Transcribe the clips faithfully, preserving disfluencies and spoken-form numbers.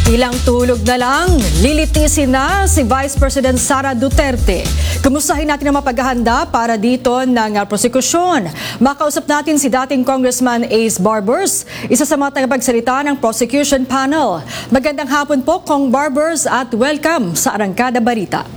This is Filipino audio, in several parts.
Ilang tulog na lang, lilitisin na si Vice President Sara Duterte. Kumustahin natin ang mapaghahanda para dito ng uh, prosekusyon. Makausap natin si dating Congressman Ace Barbers, isa sa mga tagapagsalita ng prosecution panel. Magandang hapon po, Kong Barbers, at welcome sa Arangkada Balita.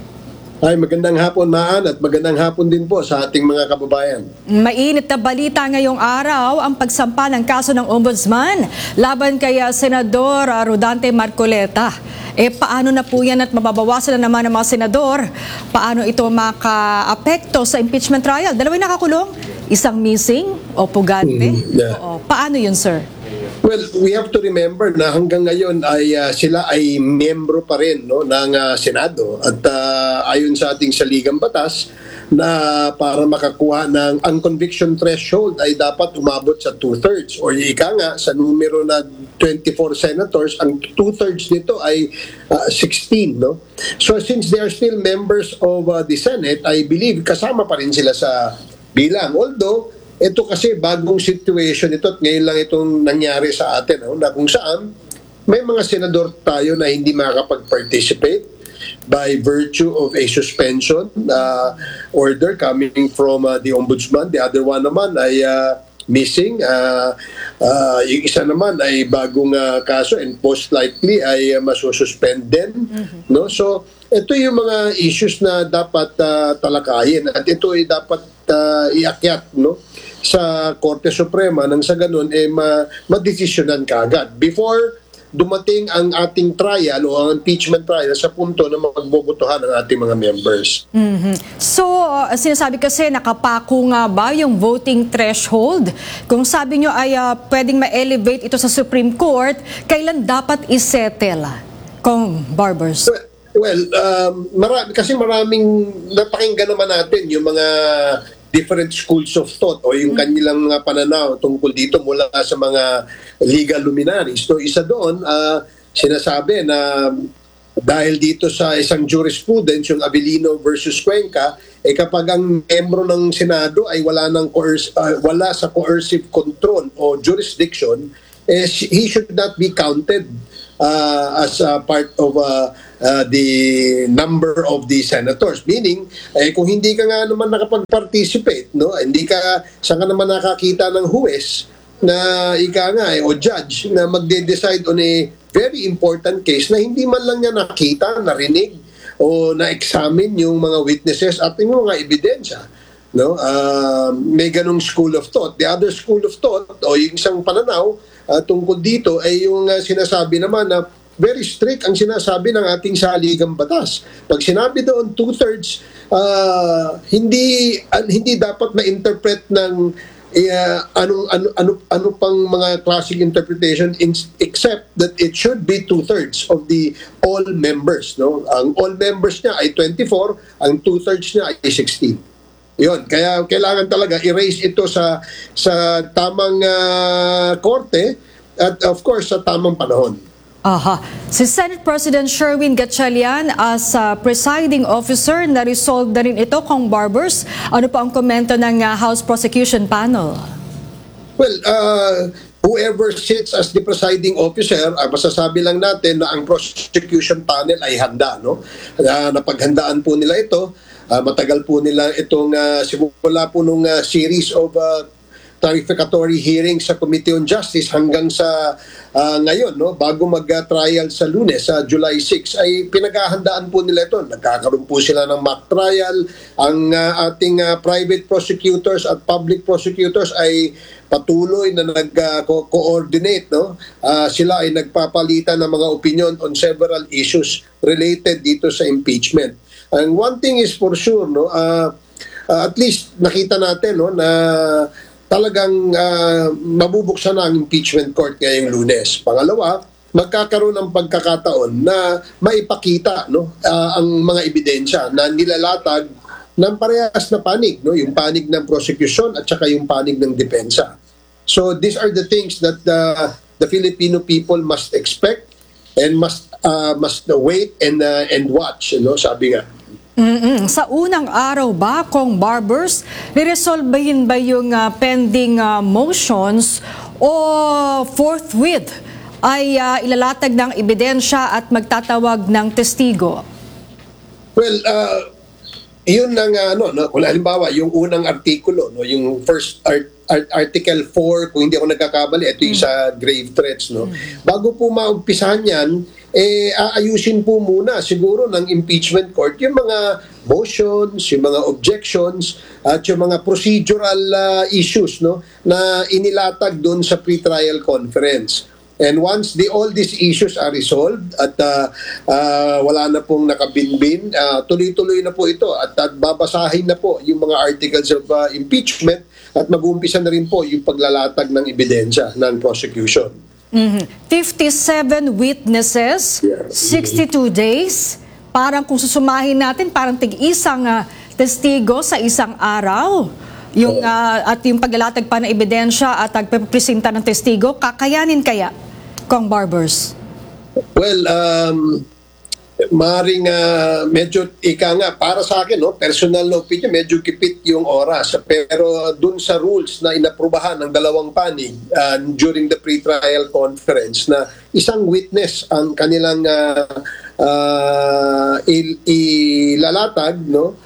Ay, magandang hapon, Maan, at magandang hapon din po sa ating mga kababayan. Mainit na balita ngayong araw ang pagsampa ng kaso ng Ombudsman laban kay Senador Rodante Marcoleta. Eh, paano na po yan at mababawasan na naman ng mga senador? Paano ito maka-apekto sa impeachment trial? Dalawang nakakulong, isang missing o pugante. Mm, yeah. Oo, paano yun, sir? Well, we have to remember na hanggang ngayon ay uh, sila ay miyembro pa rin, no, ng uh, Senado. At uh, ayon sa ating saligang batas na para makakuha ng ang conviction threshold ay dapat umabot sa two-thirds. O ika nga, sa numero na twenty-four senators, ang two-thirds nito ay uh, sixteen. No? So since they are still members of uh, the Senate, I believe kasama pa rin sila sa bilang. Although, ito kasi bagong situation ito at ngayon lang itong nangyari sa atin, no? Na kung saan may mga senador tayo na hindi makakapag-participate by virtue of a suspension uh, order coming from uh, the Ombudsman. The other one naman ay uh, missing. Uh, uh, yung isa naman ay bagong uh, kaso and most likely ay uh, masususpend din. Mm-hmm. No? So, ito yung mga issues na dapat uh, talakayin at ito ay dapat uh, iakyat, no, sa Korte Suprema nang sa ganun eh ma madesisyonan kaagad before dumating ang ating trial o ang impeachment trial sa punto na magbobotohan ng ating mga members. Mm-hmm. So, uh, sinasabi kasi nakapako nga ba yung voting threshold? Kung sabi nyo ay uh, pwedeng ma-elevate ito sa Supreme Court, kailan dapat isettle? Kong Barbers. Well, well um, mara kasi maraming napakinggan naman natin yung mga different schools of thought o yung kanilang mga pananaw tungkol dito mula sa mga legal luminaries. So isa doon, uh, sinasabi na dahil dito sa isang jurisprudence, yung Avellino versus Cuenca, eh kapag ang membro ng Senado ay wala, ng coerc- uh, wala sa coercive control o jurisdiction, eh, he should not be counted uh, as a part of uh, uh, the number of the senators. Meaning, eh, kung hindi ka nga naman nakapag-participate, no? Hindi ka, saan ka naman nakakita ng huwes na ika nga eh, o judge na magde-decide on a very important case na hindi man lang niya nakita, narinig o na-examine yung mga witnesses at yung mga ebidensya. No? Uh, may ganong school of thought. The other school of thought o yung isang pananaw uh, tungkol dito ay yung uh, sinasabi naman na very strict ang sinasabi ng ating saligang batas. Pag sinabi doon two-thirds, uh, hindi uh, hindi dapat ma-interpret ng uh, anong ano ano ano pang mga classic interpretation in, except that it should be two-thirds of the all members. No, ang all members niya ay twenty-four, ang two-thirds niya ay sixteen. Yun, kaya kailangan talaga i-raise ito sa sa tamang uh, korte at of course sa tamang panahon. Aha. Si Senate President Sherwin Gatchalian as uh, presiding officer, na-resolve na rin ito, Kong Barbers. Ano pa ang komento ng uh, House Prosecution Panel? Well, uh, whoever sits as the presiding officer, uh, masasabi lang natin na ang prosecution panel ay handa, no? Uh, napaghandaan po nila ito. Uh, matagal po nila itong uh, simula po nung uh, series of uh, clarificatory hearings sa Committee on Justice hanggang sa uh, ngayon, no, bago mag-trial sa Lunes, sa July sixth, ay pinaghahandaan po nila ito. Nagkakaroon po sila ng mock trial. Ang uh, ating uh, private prosecutors at public prosecutors ay patuloy na nag-coordinate. No? Uh, sila ay nagpapalitan ng mga opinion on several issues related dito sa impeachment. And one thing is for sure, no, uh, uh, at least nakita natin, no, na talagang uh, mabubuksan na ang impeachment court ngayong Lunes. Pangalawa, magkakaroon ng pagkakataon na maipakita, no, uh, ang mga ebidensya na nilalatag ng parehas na panig, no, yung panig ng prosecution at saka yung panig ng depensa. So these are the things that uh, the Filipino people must expect and must uh, must wait and uh, and watch, no, sabi nga. Mm-mm. Sa unang araw ba, Kong Barbers, niresolbahin ba yung uh, pending uh, motions o forthwith ay uh, ilalatag ng ebidensya at magtatawag ng testigo? Well, uh, yun ang ano, no, kung halimbawa yung unang artikulo, no, yung first art, art, article four, kung hindi ako nagkakamali, ito yung sa grave threats, no. Bago po maumpisahan yan, eh aayusin po muna siguro ng impeachment court yung mga motions, yung mga objections at yung mga procedural uh, issues, no, na inilatag doon sa pre-trial conference. And once the all these issues are resolved at uh, uh, wala na pong nakabinbin, uh, tuloy-tuloy na po ito at, at babasahin na po yung mga articles of uh, impeachment at mag-uumpisa na rin po yung paglalatag ng ebidensya ng prosecution. Mm-hmm. fifty-seven witnesses, sixty-two days. Parang kung susumahin natin, parang tig-isang uh, testigo sa isang araw. Yung, uh, at yung paglalatag pa ng ebidensya at pagpresenta ng testigo, kakayanin kaya, Kong Barbers? Well, um, maaaring uh, medyo, ika nga, para sa akin, no, personal na opinion, medyo kipit yung oras. Pero dun sa rules na inaprubahan ng dalawang panig uh, during the pre-trial conference na isang witness ang kanilang uh, uh, il- ilalatag, no?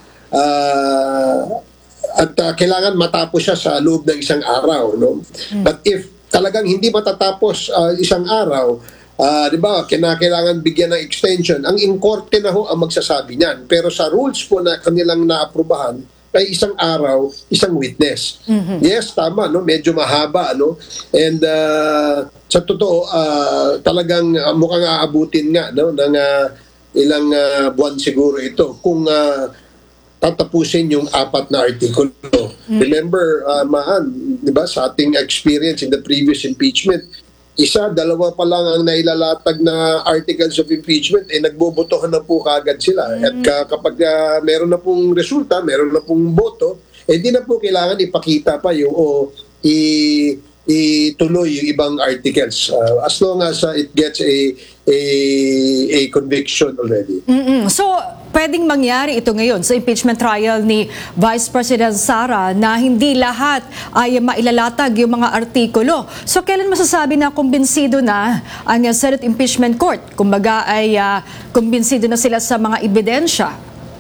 Uh, at uh, kailangan matapos siya sa loob ng isang araw, no? Mm. But if talagang hindi matatapos uh, isang araw, uh, di ba, kinakailangan bigyan ng extension, ang in-korte na ho ang magsasabi niyan. Pero sa rules po na kanilang naaprubahan, ay isang araw, isang witness. Mm-hmm. Yes, tama, no? Medyo mahaba, no? And uh, sa totoo, uh, talagang uh, mukhang aabutin nga, no? Ng uh, ilang uh, buwan siguro ito. Kung uh, tatapusin yung apat na artikulo. Mm. Remember, uh, Maan, di ba, sa ating experience in the previous impeachment, isa, dalawa pa lang ang nailalatag na articles of impeachment, eh nagbobotohan na po kagad sila. Mm. At uh, kapag uh, meron na pong resulta, meron na pong boto, eh di na po kailangan ipakita pa yung o i ituloy yung ibang articles uh, as long as uh, it gets a a a conviction already. Mm-mm. So, pwedeng mangyari ito ngayon sa impeachment trial ni Vice President Sara na hindi lahat ay mailalatag yung mga artikulo. So, kailan masasabi na kumbinsido na ang Senate Impeachment Court? Kumbaga ay uh, kumbinsido na sila sa mga ebidensya?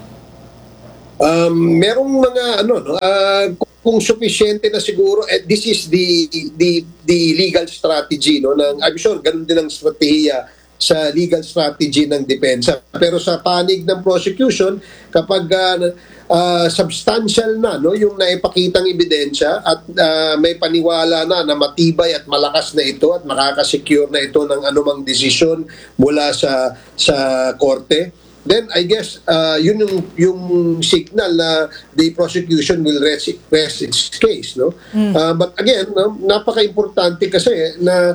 Um, merong mga ano, no, uh, kung sufficiente na siguro, eh, this is the the the legal strategy, no, ng, I'm sure ganun din ang strategiya sa legal strategy ng depensa. Pero sa panig ng prosecution, kapag uh, uh, substantial na, no, yung naipakitang ebidensya at uh, may paniwala na na matibay at malakas na ito at makakasecure na ito ng anumang desisyon mula sa sa korte, then I guess uh, yun yung, yung signal na the prosecution will rest, rest its case, no? Mm. Uh, but again, no, napaka-importante kasi na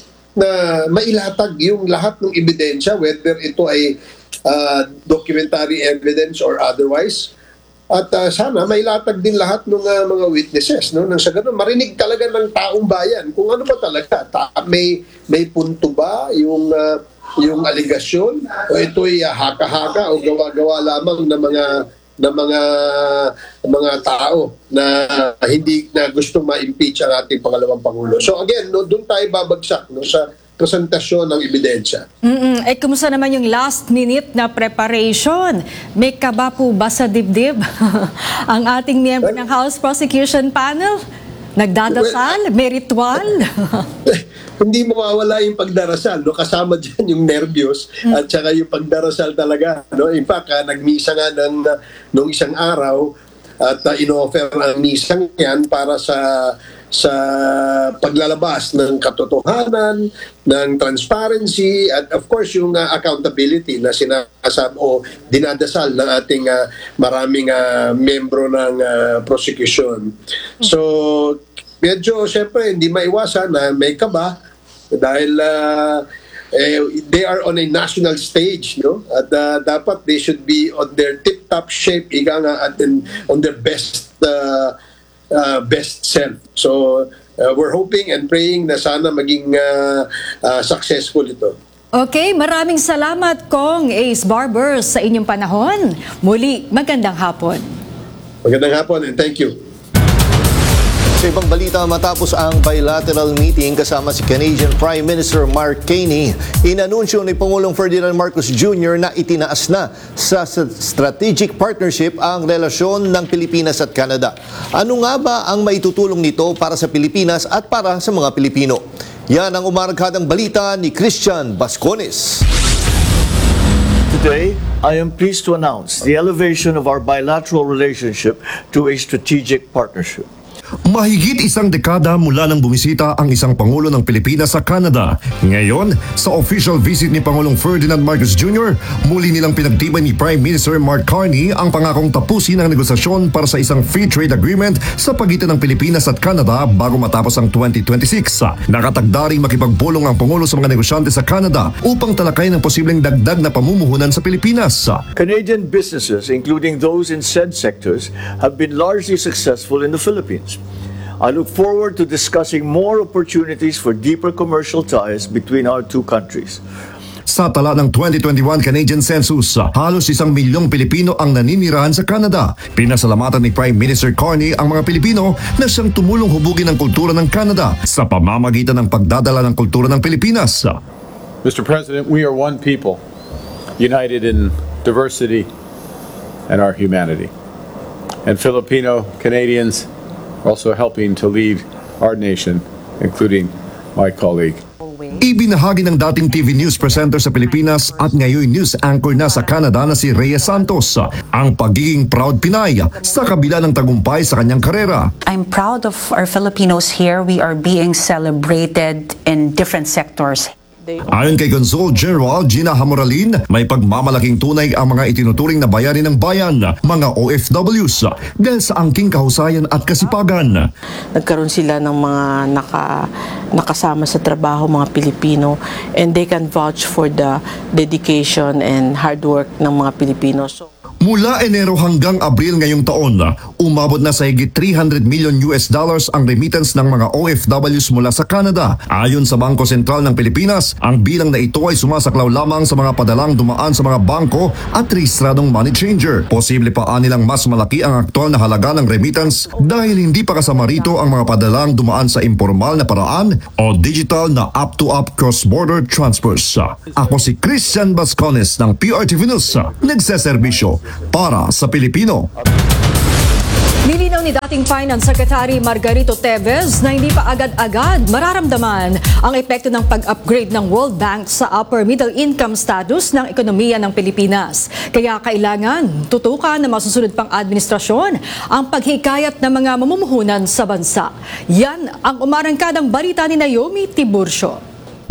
na mailatag yung lahat ng ebidensya, whether ito ay uh, documentary evidence or otherwise. At uh, sana mailatag din lahat ng uh, mga witnesses, no? Nang sa ganun, marinig talaga ng taong bayan kung ano ba talaga. Ta- may, may punto ba yung uh, yung aligasyon o ito'y uh, haka-haka o gawa-gawa lamang ng mga ng mga mga tao na hindi na gustong ma-impeach ang ating pangalawang pangulo. So again, no, doon tayo babagsak, no, sa presentasyon ng ebidensya. Mm-mm. Eh, kumusta naman yung last minute na preparation? May kaba po ba sa dibdib ang ating miyembro ng House Prosecution Panel? Nagdadasal? May ritual? Hindi mawawala yung pagdarasal, no? Kasama dyan yung nervyos at saka yung pagdarasal talaga, no? In fact, uh, nagmisa nga ng, uh, nung isang araw at uh, in-offer ang misang yan para sa sa paglalabas ng katotohanan, ng transparency, at of course yung uh, accountability na sinasab o dinadasal ng ating uh, maraming uh, membro ng uh, prosecution. So, medyo siyempre hindi maiwasan na may kaba dahil uh, eh, they are on a national stage, no? At uh, dapat they should be on their tip-top shape, ika nga, at in, on their best uh, uh, best self. So uh, we're hoping and praying na sana maging uh, uh, successful ito. Okay, maraming salamat Kong Ace Barbers sa inyong panahon. Muli, magandang hapon. Magandang hapon and thank you. Sa ibang balita, matapos ang bilateral meeting kasama si Canadian Prime Minister Mark Carney, inanunsyo ni Pangulong Ferdinand Marcos Junior na itinaas na sa strategic partnership ang relasyon ng Pilipinas at Canada. Ano nga ba ang maitutulong nito para sa Pilipinas at para sa mga Pilipino? Yan ang umaragkadang balita ni Christian Bascones. Today, I am pleased to announce the elevation of our bilateral relationship to a strategic partnership. Mahigit isang dekada mula nang bumisita ang isang Pangulo ng Pilipinas sa Canada. Ngayon, sa official visit ni Pangulong Ferdinand Marcos Junior, muli nilang pinagtibay ni Prime Minister Mark Carney ang pangakong tapusin ang negosasyon para sa isang free trade agreement sa pagitan ng Pilipinas at Canada bago matapos ang twenty twenty-six. Nakatagda ring makipagpulong ang Pangulo sa mga negosyante sa Canada upang talakayin ang posibleng dagdag na pamumuhunan sa Pilipinas. Canadian businesses, including those in said sectors, have been largely successful in the Philippines. I look forward to discussing more opportunities for deeper commercial ties between our two countries. Sa tala ng twenty twenty-one Canadian Census, halos isang milyong Pilipino ang naninirahan sa Canada. Pinasalamatan ni Prime Minister Carney ang mga Pilipino na siyang tumulong hubugin ang kultura ng Canada sa pamamagitan ng pagdadala ng kultura ng Pilipinas. Mister President, we are one people, united in diversity and our humanity. And Filipino Canadians also helping to lead our nation, including my colleague. Ibinahagi ng dating T V News presenter sa Pilipinas at ngayon news anchor na sa Canada na si Rhea Santos ang pagiging proud Pinay sa kabila ng tagumpay sa kanyang karera. I'm proud of our Filipinos here. We are being celebrated in different sectors. Ayon kay Consul General Gina Hamoralin, may pagmamalaking tunay ang mga itinuturing na bayani ng bayan, mga O F Ws, dahil sa angking kahusayan at kasipagan. Nagkaroon sila ng mga naka, nakasama sa trabaho, mga Pilipino, and they can vouch for the dedication and hard work ng mga Pilipino. So, mula Enero hanggang Abril ngayong taon, umabot na sa higit three hundred million U S dollars ang remittance ng mga O F Ws mula sa Canada. Ayon sa Bangko Sentral ng Pilipinas, ang bilang na ito ay sumasaklaw lamang sa mga padalang dumaan sa mga bangko at rehistradong money changer. Posible pa anilang mas malaki ang aktual na halaga ng remittance dahil hindi pa kasama rito ang mga padalang dumaan sa impormal na paraan o digital na up-to-up cross-border transfers. Ako si Christian Bascones ng P R T V News, nagseserbisyo para sa Pilipino. Nilinaw ni dating Finance Secretary Margarito Teves na hindi pa agad-agad mararamdaman ang epekto ng pag-upgrade ng World Bank sa upper middle income status ng ekonomiya ng Pilipinas. Kaya kailangan tutukan na masusunod pang administrasyon ang paghikayat ng mga mamumuhunan sa bansa. Yan ang umarangkadang balita ni Naomi Tiburcio.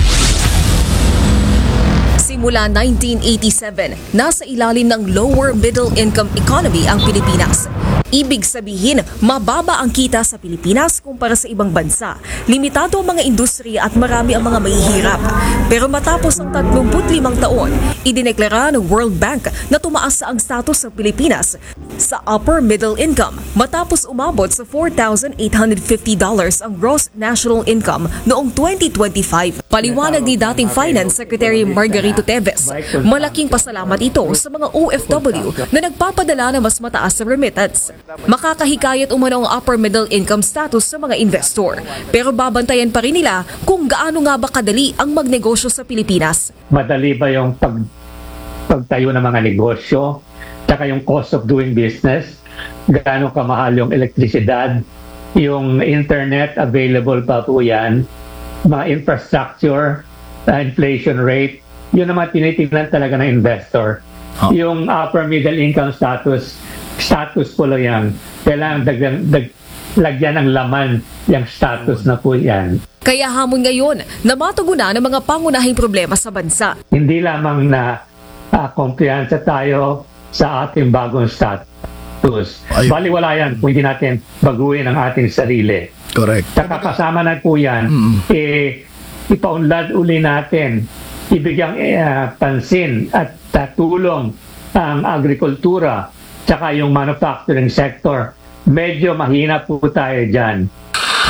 Simula nineteen eighty-seven, nasa ilalim ng lower middle income economy ang Pilipinas. Ibig sabihin, mababa ang kita sa Pilipinas kumpara sa ibang bansa. Limitado ang mga industriya at marami ang mga mahihirap. Pero matapos ang tatlumpu't limang taon, idineklara ng World Bank na tumaas ang status ng Pilipinas sa upper middle income matapos umabot sa four thousand eight hundred fifty dollars ang gross national income noong twenty twenty-five. Paliwanag ni dating Finance Secretary Margarito Teves, malaking pasalamat ito sa mga O F W na nagpapadala ng mas mataas na remittance. Makakahikayat umano ang upper middle income status sa mga investor. Pero babantayan pa rin nila kung gaano nga ba kadali ang magnegosyo sa Pilipinas. Madali ba yung pag, pagtayo ng mga negosyo? Tsaka yung cost of doing business? Gaano kamahal yung elektrisidad? Yung internet, available pa po yan? Mga infrastructure, uh, inflation rate? Yun naman tinitingnan talaga ng investor. Oh. Yung upper middle income status, status po lang yan. Kailangan dagyan, dag, lagyan ng laman yung status na po yan. Kaya hamon ngayon na matugunan ng mga pangunahing problema sa bansa. Hindi lamang na uh, kumpiyansa tayo sa ating bagong status. Baliwala yan kung hindi natin baguhin ang ating sarili. Correct. Saka kasama na po yan, mm. eh, ipaunlad uli natin, ibigyang uh, pansin at uh, tulong ang agrikultura tsaka yung manufacturing sector. Medyo mahina po tayo dyan.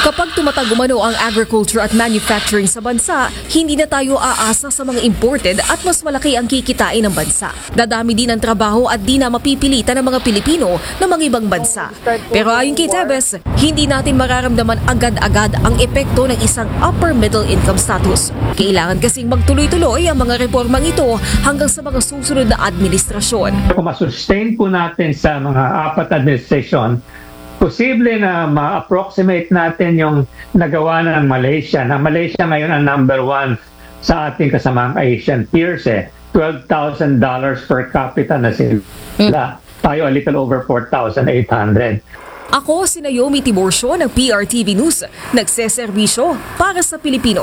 Kapag tumatag umano ang agriculture at manufacturing sa bansa, hindi na tayo aasa sa mga imported at mas malaki ang kikitain ng bansa. Dadami din ang trabaho at di na mapipilitan ng mga Pilipino na mga ibang bansa. Pero ayon kay Tebes, hindi natin mararamdaman agad-agad ang epekto ng isang upper middle income status. Kailangan kasing magtuloy-tuloy ang mga reformang ito hanggang sa mga susunod na administrasyon. Kung masustain po natin sa mga apat administrasyon, posible na ma-approximate natin yung nagawa na ng Malaysia. Na Malaysia ngayon ang number one sa ating kasamang Asian peers eh. twelve thousand dollars per capita na sila. Mm. Tayo a little over four thousand eight hundred. Ako si Naomi Tiburcio ng P R T V News. Nagseserbisyo para sa Pilipino.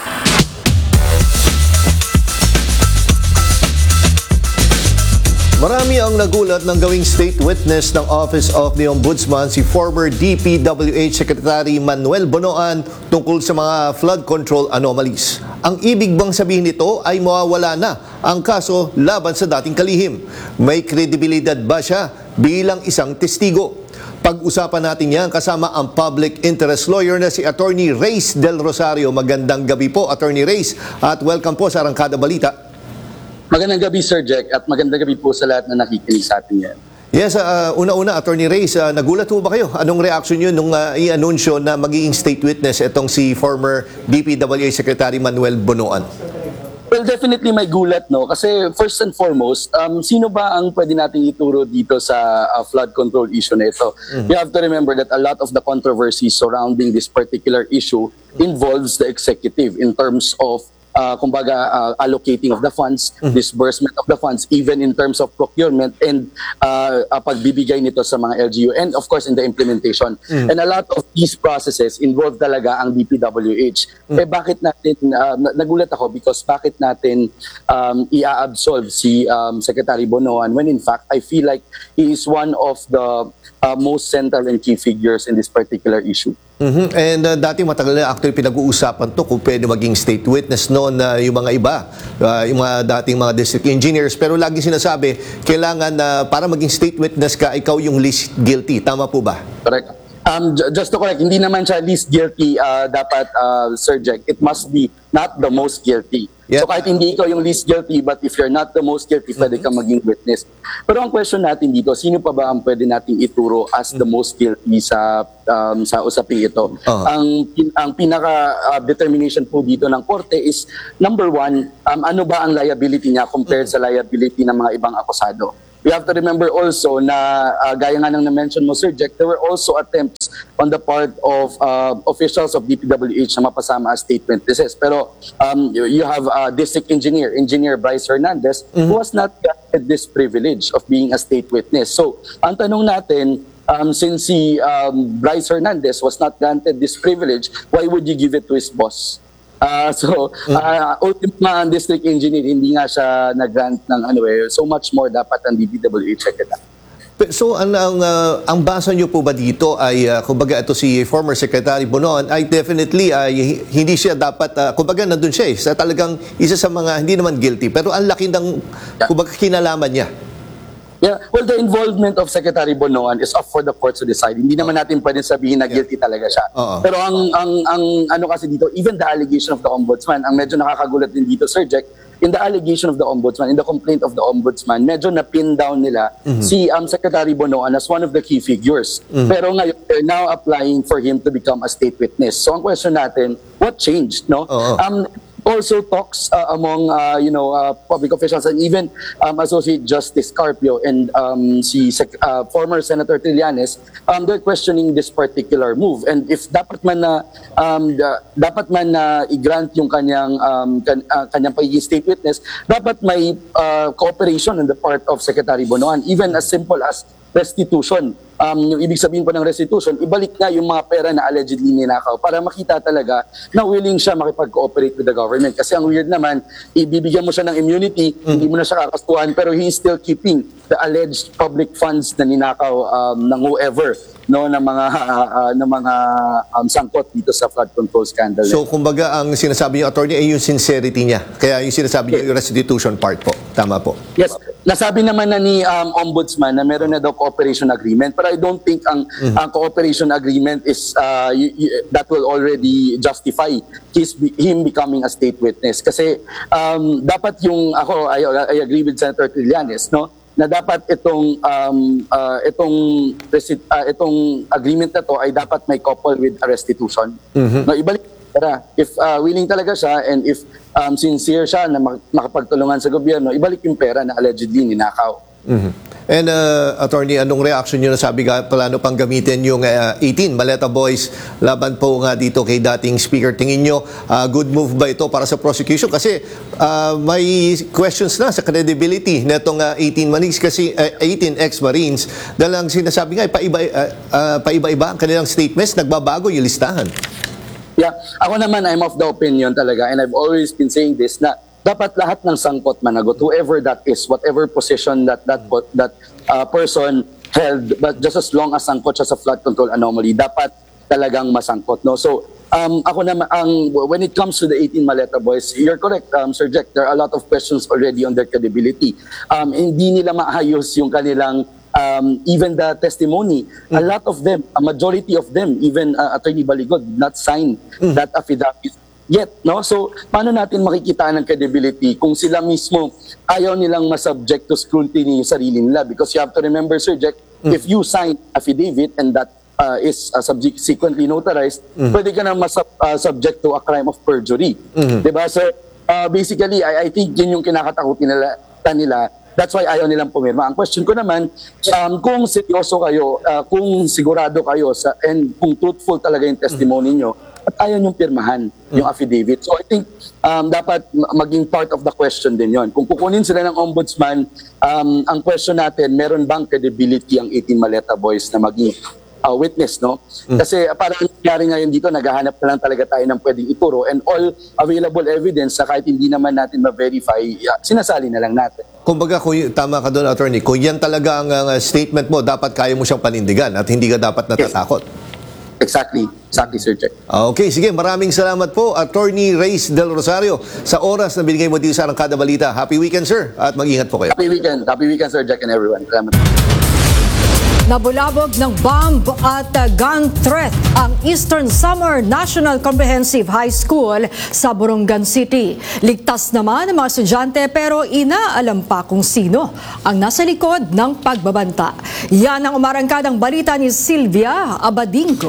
Marami ang nagulat ng gawing state witness ng Office of the Ombudsman si former D P W H Secretary Manuel Bonoan tungkol sa mga flood control anomalies. Ang ibig bang sabihin nito ay mawawala na ang kaso laban sa dating kalihim? May kredibilidad ba siya bilang isang testigo? Pag-usapan natin yan kasama ang public interest lawyer na si Attorney Reyes Del Rosario. Magandang gabi po, Attorney Reyes, at welcome po sa Arangkada Balita. Magandang gabi, Sir Jack, at magandang gabi po sa lahat na nakikinig sa atin yan. Yes, uh, una-una, Attorney Reyes, uh, nagulat po ba kayo? Anong reaction nyo nung uh, i-anunsyo na magiging state witness itong si former D P W H Secretary Manuel Bonoan? Well, definitely may gulat, no? Kasi first and foremost, um, sino ba ang pwede nating ituro dito sa uh, flood control issue na ito? Mm-hmm. You have to remember that a lot of the controversy surrounding this particular issue involves the executive in terms of Uh, kumbaga, uh, allocating of the funds, mm-hmm. disbursement of the funds, even in terms of procurement and uh, uh, pagbibigay nito sa mga L G U and of course in the implementation. Mm-hmm. And a lot of these processes involve talaga ang D P W H. Mm-hmm. Eh bakit natin, uh, nagulat ako because bakit natin um, i-absolve si um, Secretary Bonoan when in fact I feel like he is one of the uh, most central and key figures in this particular issue. Mm-hmm. And uh, dati matagal na actually pinag-uusapan to kung pwede maging state witness noon na uh, yung mga iba, uh, yung mga dating mga district engineers. Pero lagi sinasabi, kailangan na uh, para maging state witness ka, ikaw yung least guilty. Tama po ba? Correct. Um, just to correct, hindi naman siya least guilty uh, dapat, uh, Sir Jack. It must be not the most guilty. Yep. So kahit hindi ikaw yung least guilty, but if you're not the most guilty, mm-hmm. pwede kang maging witness. Pero ang question natin dito, sino pa ba ang pwede nating ituro as the most guilty sa um, sa usaping ito? Uh-huh. Ang ang pinaka-determination uh, po dito ng korte is, number one, um, ano ba ang liability niya compared mm-hmm. sa liability ng mga ibang akusado? We have to remember also na uh, gaya nga ng na-mention mo, Sir Jack, there were also attempts on the part of uh, officials of D P W H na mapasama as state witnesses. Pero um, you, you have a district engineer, Engineer Bryce Hernandez, mm-hmm. who was not granted this privilege of being a state witness. So, ang tanong natin, um, since si um, Bryce Hernandez was not granted this privilege, why would you give it to his boss? Uh, so, uh, ultimate nga ang district engineer, hindi nga siya nag-grant ng ano eh, so much more dapat ang D P W H secretary. So, ang, ang, uh, ang basa nyo po ba dito ay, uh, kumbaga ito si former Secretary Bonoan, ay definitely ay hindi siya dapat, uh, kumbaga nandun siya eh, sa talagang isa sa mga, hindi naman guilty, pero ang laki ng, kumbaga kinalaman niya. Yeah, well, the involvement of Secretary Bonoan is up for the courts to decide. Hindi naman natin pwedeng sabihin na guilty talaga siya. Uh-huh. Pero ang, ang, ang ano kasi dito, even the allegation of the Ombudsman, ang medyo nakakagulat din dito, Sir Jack, in the allegation of the Ombudsman, in the complaint of the Ombudsman, medyo na-pin down nila mm-hmm. si um, Secretary Bonoan as one of the key figures. Mm-hmm. Pero ngayon, they're now applying for him to become a state witness. So ang question natin, what changed? No? Uh-huh. Um, also talks uh, among uh, you know uh, public officials and even um, Associate Justice Carpio and um, si uh, former Senator Trillanes, um, they're questioning this particular move, and if dapat man na um, da, dapat man na i-grant yung kanyang um, kan, uh, kanyang pagiging state witness, dapat may uh, cooperation on the part of Secretary Bonoan, even as simple as restitution. Um, yung ibig sabihin po ng restitution, ibalik na yung mga pera na allegedly ninakaw para makita talaga na willing siya makipag-cooperate with the government. Kasi ang weird naman, ibibigyan mo siya ng immunity, mm. hindi mo na siya kakastuhan, pero he is still keeping the alleged public funds na ninakaw um, ng whoever. no ng mga uh, uh, ng mga um, sangkot dito sa flood control scandal. So kumbaga ang sinasabi niyo, attorney, ay yung sincerity niya. Kaya yung sinasabi niyo, yung restitution part po. Tama po. Yes. Nasabi naman na ni um, Ombudsman na meron na daw cooperation agreement, but I don't think ang mm-hmm. ang cooperation agreement is uh, y- y- that will already justify his be- him becoming a state witness. Kasi um, dapat yung ako I, I agree with Senator Trillanes, no, na dapat itong um, uh, itong uh, itong agreement na to ay dapat may couple with a restitution. Mm-hmm. No, ibalik pera. If uh, willing talaga siya and if um, sincere siya na mak- makapagtulungan sa gobyerno, ibalik yung pera na allegedly ninakaw. Mm-hmm. And uh, attorney, anong reaction niyo na sabi ka plano pang gamitin yung uh, eighteen Maleta Boys laban po nga dito kay dating speaker? Tingin niyo uh, good move ba ito para sa prosecution? Kasi uh, may questions na sa credibility netong uh, eighteen Manix kasi uh, eighteen ex-Marines dahil ang sinasabi nga paiba uh, uh, paiba-iba ang kanilang statements, nagbabago yung listahan. Yeah, ako naman I'm of the opinion talaga, and I've always been saying this, na dapat lahat ng sangkot managot, whoever that is, whatever position that that that uh, person held, but just as long as sangkot siya sa flood control anomaly, dapat talagang masangkot, no? So um, ako naman, ang when it comes to the eighteen Maleta Boys, you're correct, um, Sir Jack, there are a lot of questions already on their credibility. Um, hindi nila maayos yung kanilang Um, even the testimony, mm. a lot of them, a majority of them, even uh, Attorney Baligod did not sign mm. that affidavit yet, no? So, paano natin makikita ng credibility kung sila mismo ayaw nilang masubject to scrutiny yung sarili nila? Because you have to remember, Sir Jack, mm. if you sign affidavit and that uh, is uh, subsequently notarized, mm. pwede ka na masub, uh, subject to a crime of perjury. Mm. Diba? So, uh, basically, I, I think yun yung kinakatakutin nila, nila. That's why ayaw nilang pumirma. Ang question ko naman, um, kung seryoso kayo, uh, kung sigurado kayo, sa, and kung truthful talaga yung testimony nyo, at ayaw nyong pirmahan yung affidavit. So I think um, dapat maging part of the question din yon. Kung kukunin sila ng ombudsman, um, ang question natin, meron bang credibility ang eighteen Maleta Boys na maging uh, witness, no? Kasi uh, parang nangyari ngayon dito, naghahanap na lang talaga tayo ng pwedeng ituro, and all available evidence sa kahit hindi naman natin ma-verify, uh, sinasali na lang natin. Kumbaga, kung, tama ka doon, attorney, kung yan talaga ang uh, statement mo, dapat kaya mo siyang panindigan at hindi ka dapat natatakot. Yes. Exactly. Exactly, Sir Jack. Okay, sige. Maraming salamat po, Attorney Reyes Del Rosario, sa oras na binigay mo dito sa Arangkada Balita. Happy weekend, sir. At mag-ingat po kayo. Happy weekend. Happy weekend, Sir Jack and everyone. Salamat. Nabulabog ng bomb at uh, gun threat ang Eastern Samar National Comprehensive High School sa Borongan City. Ligtas naman ang mga estudyante pero inaalam pa kung sino ang nasa likod ng pagbabanta. Yan ang umarangkadang balita ni Sylvia Abadingo.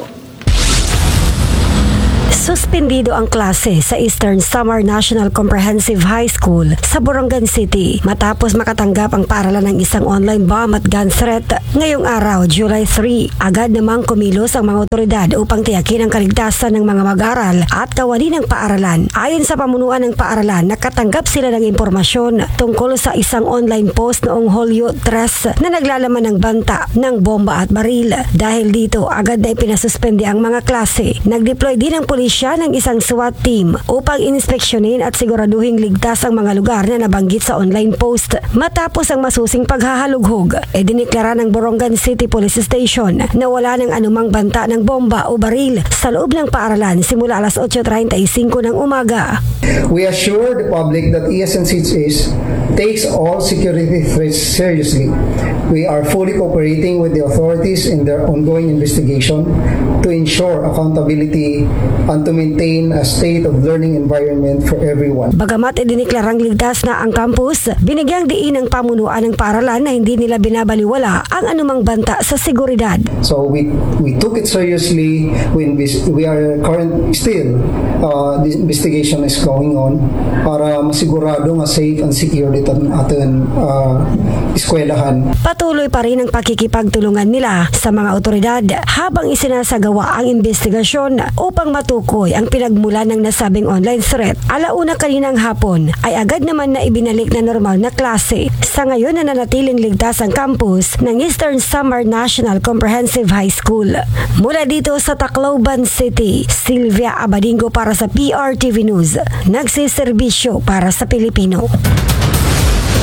Suspendido ang klase sa Eastern Samar National Comprehensive High School sa Borongan City matapos makatanggap ang paaralan ng isang online bomb at gun threat ngayong araw, July third. Agad namang kumilos ang mga otoridad upang tiyakin ang kaligtasan ng mga mag-aral at kawani ng paaralan. Ayon sa pamunuan ng paaralan, nakatanggap sila ng impormasyon tungkol sa isang online post noong Hulyo tres na naglalaman ng banta ng bomba at baril. Dahil dito, agad na ipinasuspende ang mga klase. Nag-deploy din ang pulisya ng isang SWAT team upang inspeksyonin at siguraduhing ligtas ang mga lugar na nabanggit sa online post. Matapos ang masusing paghahalughog, e diniklara ng Borongan City Police Station na wala ng anumang banta ng bomba o baril sa loob ng paaralan simula alas eight thirty-five ng umaga. We assure the public that E S N C H takes all security threats seriously. We are fully cooperating with the authorities in their ongoing investigation to ensure accountability and to maintain a state of learning environment for everyone. Bagamat idiniklarang ligtas na ang campus, binigyang diin ng pamunuan ng paaralan na hindi nila binabaliwala ang anumang banta sa seguridad. So we we took it seriously. We, we are current still uh, the investigation is going on para masigurado nga safe and secure dito ang ating uh, eskwelahan. Patuloy pa rin ang pakikipagtulungan nila sa mga otoridad habang isinasagawa ang investigasyon upang matukoy ang pinagmulan ng nasabing online threat. Alauna kaninang hapon ay agad naman na ibinalik na normal na klase. Sa ngayon nananatiling ligtas ang campus ng Eastern Samar National Comprehensive High School. Mula dito sa Tacloban City, Sylvia Abadingo para sa P R T V News. Nagsiservisyo para sa Pilipino.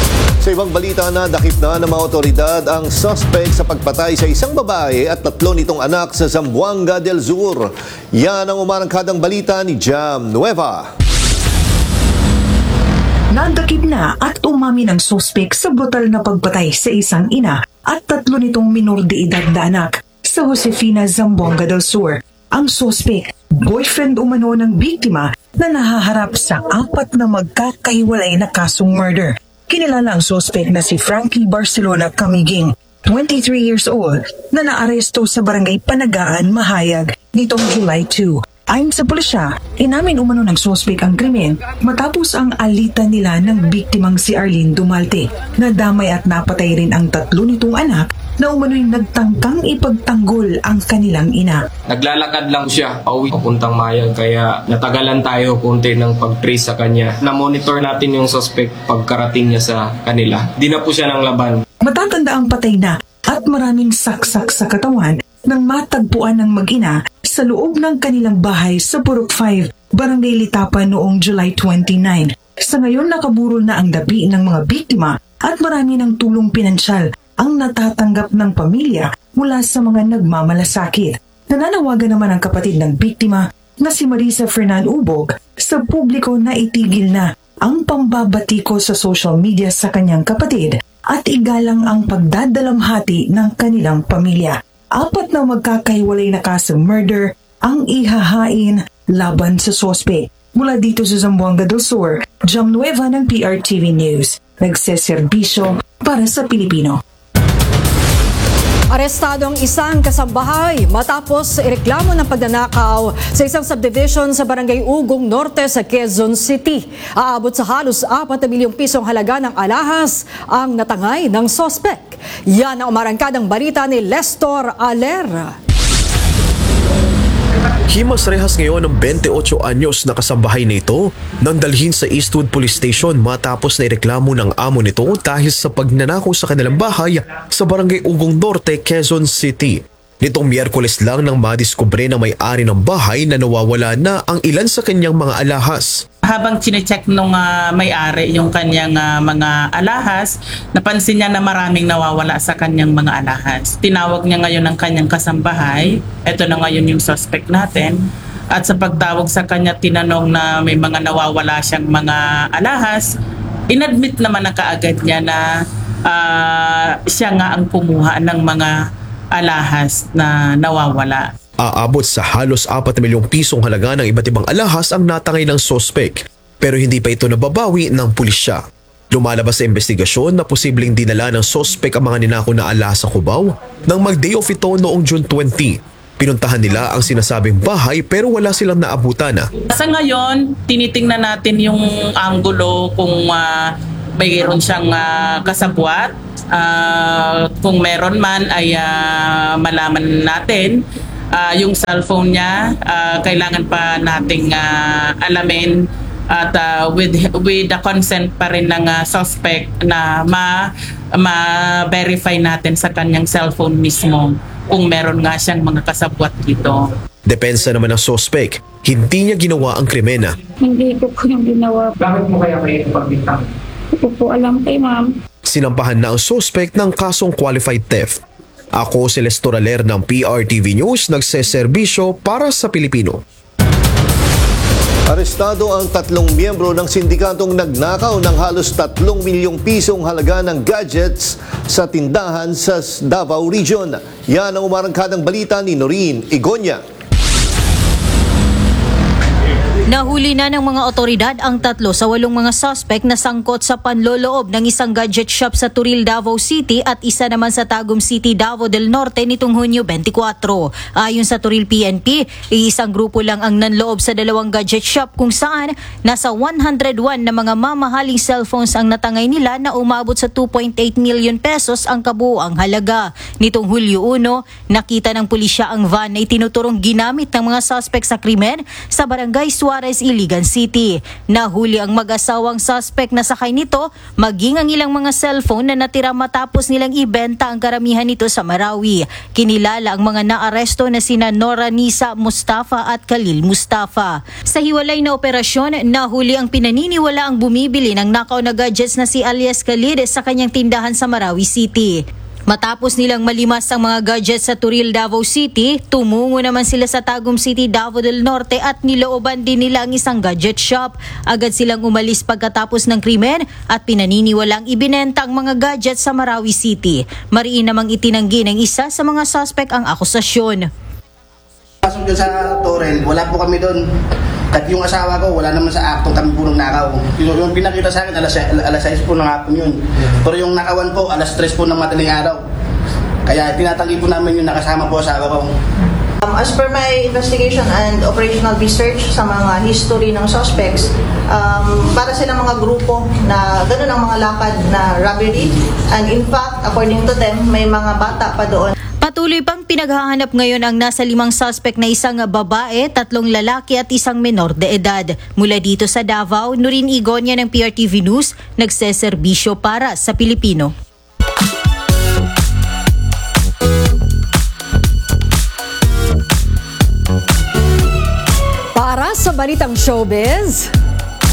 Sa ibang balita na, dakip na ng mga otoridad ang suspect sa pagpatay sa isang babae at tatlo nitong anak sa Zamboanga del Sur. Yan ang umarangkadang balita ni Jam Nueva. Nadakip na at umami ng suspect sa brutal na pagpatay sa isang ina at tatlo nitong minor de edad na anak sa Josefina, Zamboanga del Sur. Ang suspect, boyfriend umano ng biktima na nahaharap sa apat na magkakahiwalay na kasong murder. Kinilala ang suspect na si Frankie Barcelona Camiging, twenty-three years old, na naaresto sa barangay Panagaan, Mahayag nitong July second. Ayon sa pulisya, inamin umano ng suspect ang krimen matapos ang alitan nila ng biktimang si Arlene Dumalte. Nadamay at napatay rin ang tatlo nitong anak na umano'y nagtangkang ipagtanggol ang kanilang ina. Naglalakad lang siya pauwi papuntang Mayag kaya natagalan tayo kunti ng pag-trace sa kanya. Na-monitor natin yung suspect pagkarating niya sa kanila. Di na po siya ng laban. Matatanda ang patay na at maraming saksak sa katawan nang matagpuan ng mag-ina sa loob ng kanilang bahay sa Purok five, Barangay Litapan noong July twenty-nine. Sa ngayon nakaburol na ang dabi ng mga biktima at marami ng tulong pinansyal ang natatanggap ng pamilya mula sa mga nagmamalasakit. Nananawagan naman ang kapatid ng biktima na si Marisa Fernan Ubog sa publiko na itigil na ang pambabatiko sa social media sa kanyang kapatid at igalang ang pagdadalamhati ng kanilang pamilya. Apat na magkakahiwalay na kasong murder ang ihahain laban sa sospe. Mula dito sa Zamboanga del Sur, Jam Nueva ng P R T V News. Nagseserbisyo para sa Pilipino. Arestado ang isang kasambahay matapos ireklamo ng pagnanakaw sa isang subdivision sa Barangay Ugong Norte sa Quezon City. Aabot sa halos apat na milyong pisong halaga ng alahas ang natangay ng sospek. Yan ang umarangkadang balita ni Lestor Aler. Himas rehas ngayon ng twenty-eight anyos na kasambahay nito nang dalhin sa Eastwood Police Station matapos na ireklamo ng amo nito dahil sa pagnanakaw sa kanilang bahay sa Barangay Ugong Norte, Quezon City. Nitong Miyerkules lang nang madiskubre ng may-ari ng bahay na nawawala na ang ilan sa kanyang mga alahas. Habang chinecheck nung uh, may-ari yung kanyang uh, mga alahas, napansin niya na maraming nawawala sa kanyang mga alahas. Tinawag niya ngayon ang kanyang kasambahay. Ito na ngayon yung suspect natin. At sa pagtawag sa kanya, tinanong na may mga nawawala siyang mga alahas. Inadmit naman na kaagad niya na uh, siya nga ang kumuha ng mga alahas na nawawala. Aabot sa halos apat na milyong pisong halaga ng iba't ibang alahas ang natangay ng sospek, pero hindi pa ito nababawi ng pulisya. Lumalabas sa investigasyon na posibleng dinala ng sospek ang mga ninakaw na alahas sa Cubao nang mag-day off ito noong June twentieth. Pinuntahan nila ang sinasabing bahay pero wala silang naabutan na. Sa ngayon, tinitingnan natin yung anggulo kung uh, mayroon siyang uh, kasabwat. Uh, kung meron man ay uh, malaman natin. Uh, yung cellphone niya, uh, kailangan pa nating uh, alamin at uh, with with the consent pa rin ng uh, suspect na ma ma-verify natin sa kanyang cellphone mismo kung meron nga siyang mga kasabwat dito. Depensa naman ng suspect, hindi niya ginawa ang krimena. Hindi ko po yung ginawa. Bakit mo kaya kayo pagbitang? Hindi ko po alam kay ma'am. Sinampahan na ang suspect ng kasong qualified theft. Ako si Lestor Aler ng P R T V News, nagseserbisyo para sa Pilipino. Arestado ang tatlong miyembro ng sindikatong nagnakaw ng halos tatlong milyong pisong halaga ng gadgets sa tindahan sa Davao Region. Yan ang umarangkadang balita ni Noreen Igonya. Nahuli na ng mga otoridad ang tatlo sa walong mga suspect na sangkot sa panloloob ng isang gadget shop sa Turil, Davao City at isa naman sa Tagum City, Davao del Norte nitong Hunyo twenty-four. Ayon sa Turil P N P, iisang grupo lang ang nanloob sa dalawang gadget shop kung saan nasa one hundred one na mga mamahaling cellphones ang natangay nila na umabot sa two point eight million pesos ang kabuuang halaga. Nitong Hulyo one, nakita ng pulisya ang van na itinuturong ginamit ng mga suspect sa krimen sa Barangay Suarez Juarez, Iligan City. Nahuli ang mag-asawang suspect na sakay nito, maging ang ilang mga cellphone na natira matapos nilang ibenta ang karamihan nito sa Marawi. Kinilala ang mga naaresto na sina Nora Nisa Mustafa at Khalil Mustafa. Sa hiwalay na operasyon, nahuli ang pinaniniwala ang bumibili ng nakaw na gadgets na si alias Khalid sa kanyang tindahan sa Marawi City. Matapos nilang malimas ang mga gadgets sa Turil, Davao City, tumungo naman sila sa Tagum City, Davao del Norte at nilooban din nila ang isang gadget shop. Agad silang umalis pagkatapos ng krimen at pinaniniwalang ibinenta ang mga gadgets sa Marawi City. Mariin namang itinanggi ng isa sa mga suspect ang akusasyon. Pasok dyan sa Turil, wala po kami doon. At yung asawa ko, wala naman sa aktong kami punong nakaw. Yung, yung pinakita sa akin, alas, alas sais po ng hapon yun. Pero yung nakawan po, alas tres po ng madaling araw. Kaya tinatanggi po namin yung nakasama po asawa ko. Um, as per my investigation and operational research sa mga history ng suspects, um, para silang mga grupo na gano'n ang mga lakad na robbery. And in fact, according to them, may mga bata pa doon. Patuloy pang pinaghahanap ngayon ang nasa limang suspect na isang babae, tatlong lalaki at isang menor de edad. Mula dito sa Davao, Nurin Igonia ng P R T V News, nagseserbisyo para sa Pilipino. Para sa Balitang Showbiz,